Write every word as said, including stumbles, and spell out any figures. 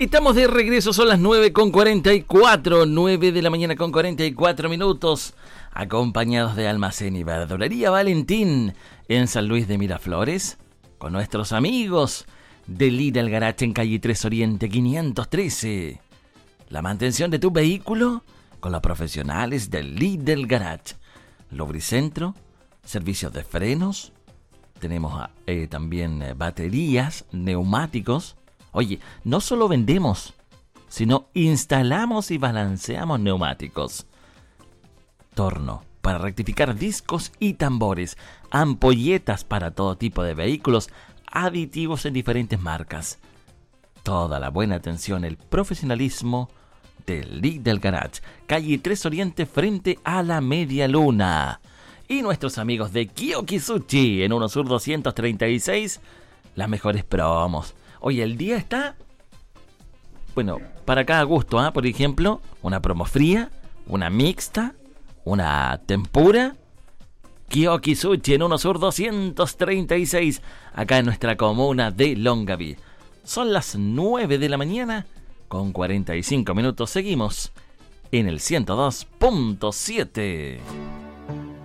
Estamos de regreso, son las nueve con cuarenta y cuatro, nueve de la mañana con cuarenta y cuatro minutos, acompañados de Almacén y Verdulería Valentín en San Luis de Miraflores, con nuestros amigos de Lidl Garage en calle tres Oriente quinientos trece. La mantención de tu vehículo con los profesionales de Lidl Garage. Lubricentro, servicios de frenos, tenemos eh, también eh, baterías, neumáticos. Oye, no solo vendemos, sino instalamos y balanceamos neumáticos. Torno para rectificar discos y tambores, ampolletas para todo tipo de vehículos, aditivos en diferentes marcas. Toda la buena atención, el profesionalismo de Lidl Garage, calle tres Oriente frente a la Media Luna. Y nuestros amigos de Kiyoki Sushi en uno Sur doscientos treinta y seis, las mejores promos. Oye, el día está, bueno, para cada gusto, ¿eh? Por ejemplo, una promo fría, una mixta, una tempura. Kiyoki Sushi en uno Sur doscientos treinta y seis, acá en nuestra comuna de Longaví. Son las nueve de la mañana con cuarenta y cinco minutos. Seguimos en el ciento dos punto siete.